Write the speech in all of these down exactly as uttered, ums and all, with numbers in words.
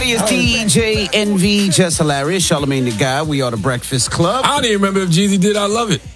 Everybody, it's D J N V, Just Hilarious, Charlamagne the Guy. We are the Breakfast Club. I don't even remember if Jeezy did I Love It.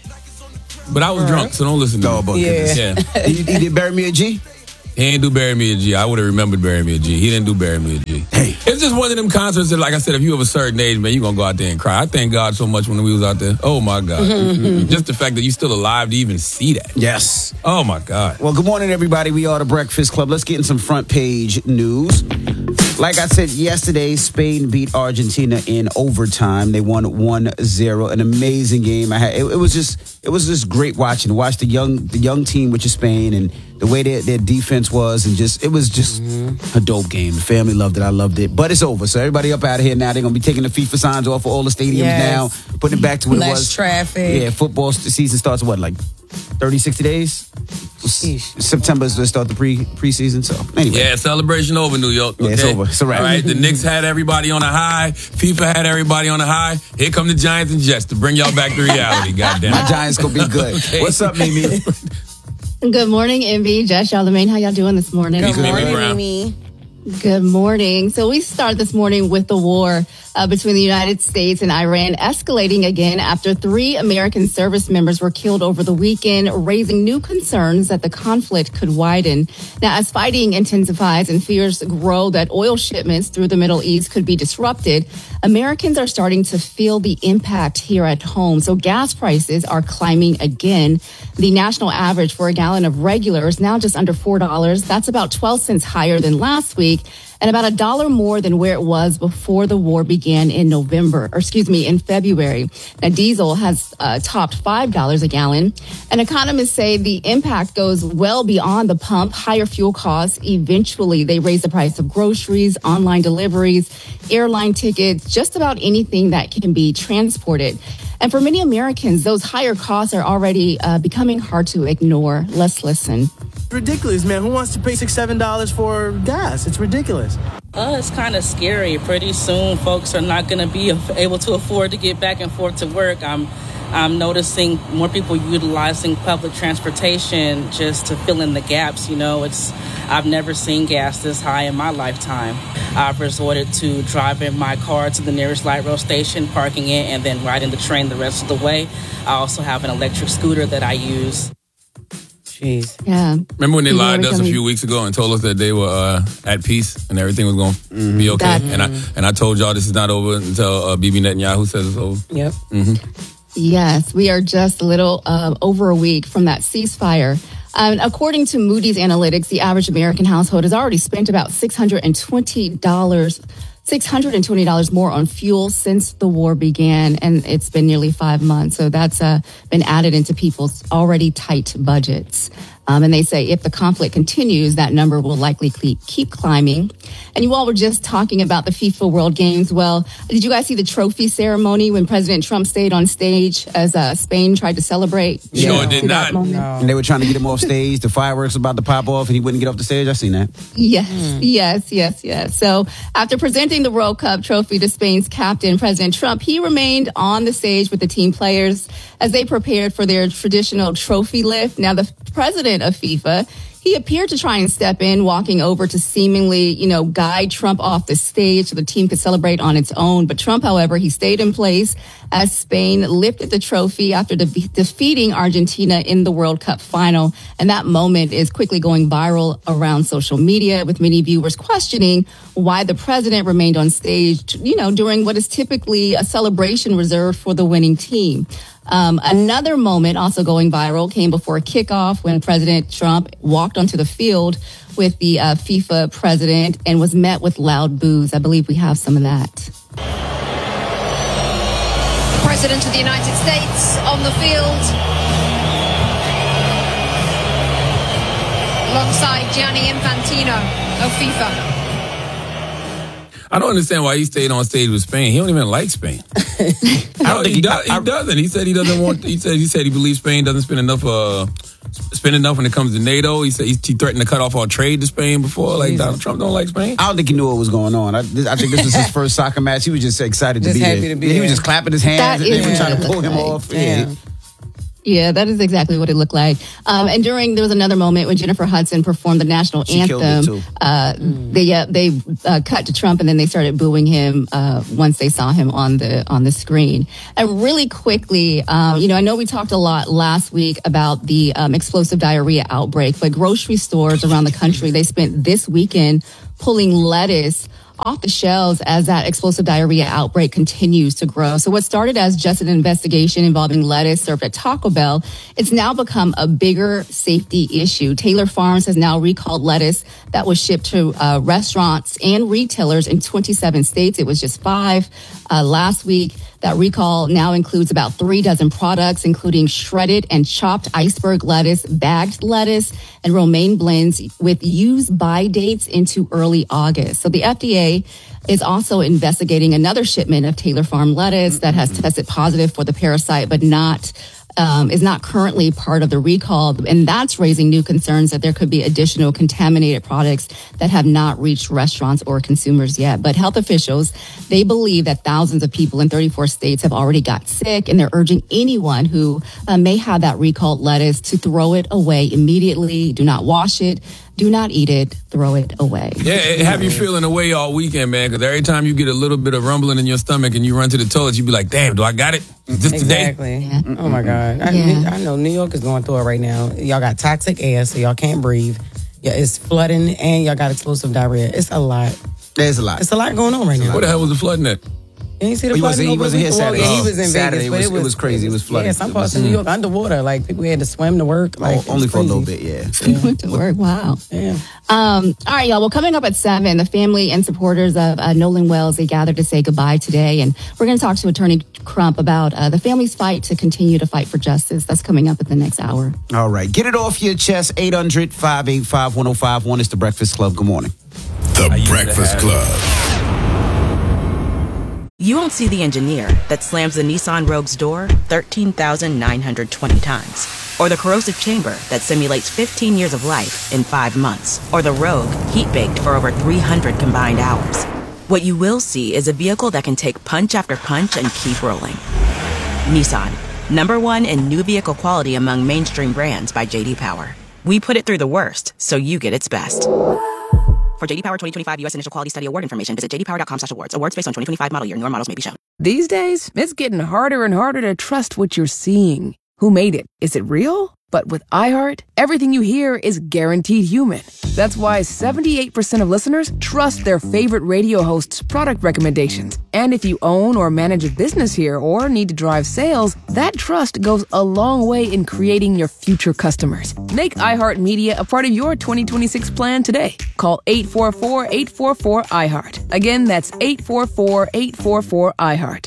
But I was drunk, so don't listen to oh, me. But yeah. yeah. he, he did Bury Me a G? He ain't do Bury Me a G. I would have remembered Bury Me a G. He didn't do Bury Me a G. Hey. It's just one of them concerts that, like I said, if you of a certain age, man, you're going to go out there and cry. I thank God so much when we was out there. Oh, my God. Just the fact that you're still alive to even see that. Yes. Oh, my God. Well, good morning, everybody. We are the Breakfast Club. Let's get in some front page news. Like I said yesterday, Spain beat Argentina in overtime. They won one zero. An amazing game. I had it, it was just it was just great watching. Watch the young the young team, which is Spain, and the way their, their defense was, and just it was just mm-hmm. a dope game. The family loved it. I loved it. But it's over. So everybody up out of here now. They're gonna be taking the FIFA signs off of all the stadiums yes. now, putting it back to what Less it was. Less traffic. Yeah, football season starts what, like thirty, sixty days? Sheesh. September is to start the pre preseason. So anyway, yeah, celebration over, New York. Okay? Yeah, it's over. It's a wrap. All right, the Knicks had everybody on a high. FIFA had everybody on a high. Here come the Giants and Jets to bring y'all back to reality. Goddamn, my Giants gonna be good. Okay. What's up, Mimi? Good morning, M V, Jess, Charlamagne. How y'all doing this morning? Good morning, Mimi. Good morning. So we start this morning with the war uh, between the United States and Iran escalating again after three American service members were killed over the weekend, raising new concerns that the conflict could widen. Now, as fighting intensifies and fears grow that oil shipments through the Middle East could be disrupted, Americans are starting to feel the impact here at home. So gas prices are climbing again. The national average for a gallon of regular is now just under four dollars. That's about twelve cents higher than last week, and about a dollar more than where it was before the war began in November, or excuse me, in February. Now, diesel has uh, topped five dollars a gallon, and economists say the impact goes well beyond the pump. Higher fuel costs, eventually they raise the price of groceries, online deliveries, airline tickets, just about anything that can be transported. And for many Americans, those higher costs are already uh, becoming hard to ignore. Let's listen. Ridiculous, man. Who wants to pay six, seven dollars for gas? It's ridiculous. Uh, it's kind of scary. Pretty soon, folks are not going to be able to afford to get back and forth to work. I'm, I'm noticing more people utilizing public transportation just to fill in the gaps. You know, it's I've never seen gas this high in my lifetime. I've resorted to driving my car to the nearest light rail station, parking it, and then riding the train the rest of the way. I also have an electric scooter that I use. Jeez. Yeah. Remember when they People lied to us a coming. few weeks ago and told us that they were uh, at peace and everything was going to mm-hmm. be okay? That, and I and I told y'all this is not over until uh, Bibi Netanyahu says it's over. Yep. Mm-hmm. Yes, we are just a little uh, over a week from that ceasefire. Um, according to Moody's Analytics, the average American household has already spent about six hundred twenty dollars six hundred twenty dollars more on fuel since the war began, and it's been nearly five months. So that's uh, been added into people's already tight budgets. Um, and they say if the conflict continues, that number will likely keep climbing. And you all were just talking about the FIFA World Games. Well, did you guys see the trophy ceremony when President Trump stayed on stage as uh, Spain tried to celebrate? Sure Yeah. did not. No. And they were trying to get him off stage. The fireworks about to pop off, and he wouldn't get off the stage. I seen that. Yes, mm. yes, yes, yes. So after presenting the World Cup trophy to Spain's captain, President Trump, he remained on the stage with the team players as they prepared for their traditional trophy lift. Now, the president of FIFA, he appeared to try and step in, walking over to seemingly, you know, guide Trump off the stage so the team could celebrate on its own. But Trump, however, he stayed in place as Spain lifted the trophy after de- defeating Argentina in the World Cup final. And that moment is quickly going viral around social media, with many viewers questioning why the president remained on stage, you know, during what is typically a celebration reserved for the winning team. Um, another moment also going viral came before kickoff when President Trump walked onto the field with the uh, FIFA president and was met with loud boos. I believe we have some of that. The President of the United States on the field alongside Gianni Infantino of FIFA. I don't understand why he stayed on stage with Spain. He don't even like Spain. I don't think he, does, he doesn't. He said he doesn't want. He said he said he believes Spain doesn't spend enough. Uh, spend enough when it comes to NATO. He said he, he threatened to cut off all trade to Spain before. Like Donald Trump don't like Spain. I don't think he knew what was going on. I, I think this was his first soccer match. He was just excited just to be happy there. To be yeah, there. He was just clapping his hands, That and they is were trying to good. pull him off. Yeah. Yeah, that is exactly what it looked like. Um, and during, there was another moment when Jennifer Hudson performed the national she anthem. Killed me too. Uh, mm. They uh, they uh, cut to Trump, and then they started booing him uh, once they saw him on the on the screen. And really quickly, um, you know, I know we talked a lot last week about the um, explosive diarrhea outbreak, but grocery stores around the country, they spent this weekend pulling lettuce off the shelves as that explosive diarrhea outbreak continues to grow. So what started as just an investigation involving lettuce served at Taco Bell, it's now become a bigger safety issue. Taylor Farms has now recalled lettuce that was shipped to uh, restaurants and retailers in twenty-seven states. It was just five uh, last week. That recall now includes about three dozen products, including shredded and chopped iceberg lettuce, bagged lettuce, and romaine blends with use-by dates into early August. So the F D A is also investigating another shipment of Taylor Farm lettuce that has tested positive for the parasite, but not Um, is not currently part of the recall. And that's raising new concerns that there could be additional contaminated products that have not reached restaurants or consumers yet. But health officials, they believe that thousands of people in thirty-four states have already got sick, and they're urging anyone who uh, may have that recalled lettuce to throw it away immediately. Do not wash it. Do not eat it. Throw it away. Yeah, it have you feeling away all weekend, man, because every time you get a little bit of rumbling in your stomach and you run to the toilet, you be like, damn, do I got it? Is this exactly. today? Yeah. Oh, my God. I, yeah. I know New York is going through it right now. Y'all got toxic air, so y'all can't breathe. Yeah, it's flooding, and y'all got explosive diarrhea. It's a lot. There's a lot. It's a lot going on right now. What the hell was the flooding at? You ain't see the he flooding wasn't, he wasn't here Saturday. Well, yeah, he was in Saturday Vegas, was, but it was, it was crazy. It was flooding. Yeah, some parts of New York underwater. Like, people had to swim to work. Like, oh, only for a little bit, yeah. yeah. Went to work. Wow. Yeah. Um, all right, y'all. Well, coming up at seven, the family and supporters of uh, Nolan Wells, they gathered to say goodbye today. And we're going to talk to Attorney Crump about uh, the family's fight to continue to fight for justice. That's coming up at the next hour. All right. Get it off your chest. eight hundred, five eight five, one oh five one. It's The Breakfast Club. Good morning. The Breakfast Club. You won't see the engineer that slams the Nissan Rogue's door thirteen thousand nine hundred twenty times. Or the corrosive chamber that simulates fifteen years of life in five months. Or the Rogue heat-baked for over three hundred combined hours. What you will see is a vehicle that can take punch after punch and keep rolling. Nissan, number one in new vehicle quality among mainstream brands by J D Power. We put it through the worst, so you get its best. For J D Power twenty twenty-five U S Initial Quality Study Award information, visit j d power dot com slash awards. Awards based on twenty twenty-five model year. Newer models may be shown. These days, it's getting harder and harder to trust what you're seeing. Who made it? Is it real? But with iHeart, everything you hear is guaranteed human. That's why seventy-eight percent of listeners trust their favorite radio host's product recommendations. And if you own or manage a business here or need to drive sales, that trust goes a long way in creating your future customers. Make iHeartMedia a part of your twenty twenty-six plan today. Call eight four four, eight four four, iHeart. Again, that's eight four four, eight four four, iHeart.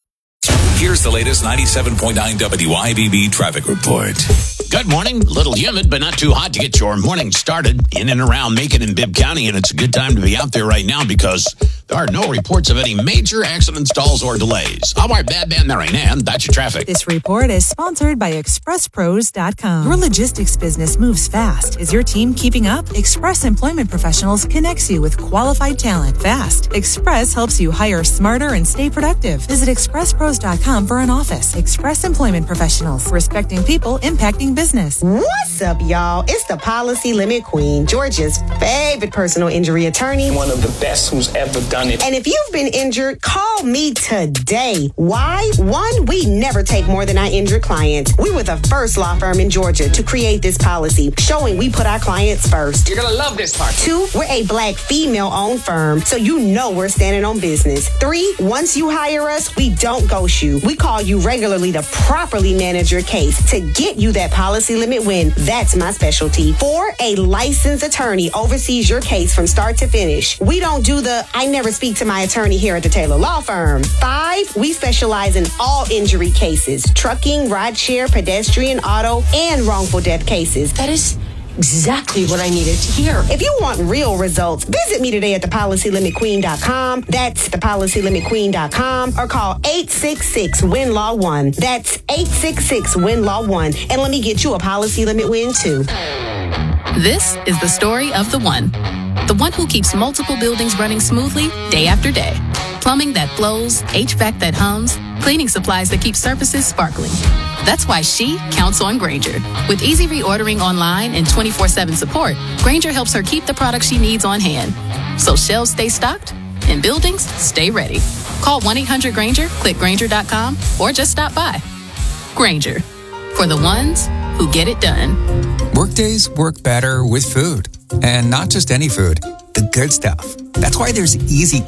Here's the latest ninety-seven point nine W I B B traffic report. Good morning. A little humid, but not too hot to get your morning started in and around Macon and Bibb County. And it's a good time to be out there right now because there are no reports of any major accident stalls or delays. All right, Bad Man there, and that's your traffic. This report is sponsored by express pros dot com. Your logistics business moves fast. Is your team keeping up? Express Employment Professionals connects you with qualified talent fast. Express helps you hire smarter and stay productive. Visit express pros dot com for an office. Express Employment Professionals, respecting people, impacting business. What's up, y'all? It's the Policy Limit Queen, Georgia's favorite personal injury attorney. One of the best who's ever done it. And if you've been injured, call me today. Why? One, we never take more than our injured clients. We were the first law firm in Georgia to create this policy, showing we put our clients first. You're gonna love this part. Two, we're a black female-owned firm, so you know we're standing on business. Three, once you hire us, we don't ghost you. We call you regularly to properly manage your case to get you that policy limit win. That's my specialty. Four, a licensed attorney oversees your case from start to finish. We don't do the I never speak to my attorney here at the Taylor Law Firm. Five, we specialize in all injury cases, trucking, rideshare, pedestrian, auto, and wrongful death cases. That is exactly what I needed to hear. If you want real results, visit me today at the policy limit queen dot com. That's the policy limit queen dot com, or call eight six six, W I N Law one. That's eight six six, W I N Law one. And let me get you a policy limit win too. This is the story of the one. The one who keeps multiple buildings running smoothly day after day. Plumbing that flows, H V A C that hums, cleaning supplies that keep surfaces sparkling. That's why she counts on Grainger. With easy reordering online and twenty-four seven support, Grainger helps her keep the products she needs on hand. So shelves stay stocked and buildings stay ready. Call one eight hundred Grainger, click Grainger dot com, or just stop by. Grainger, for the ones who get it done. Workdays work better with food. And not just any food, the good stuff. That's why there's Easy